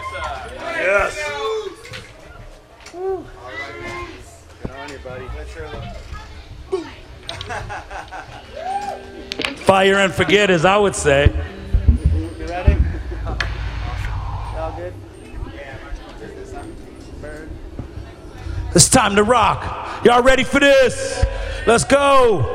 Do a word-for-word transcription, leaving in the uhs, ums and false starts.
Yes. All right. Good on you, buddy. Let's hear a look. Fire and forget, as I would say. You ready? All good? Yeah. It's time to rock. Y'all ready for this? Let's go.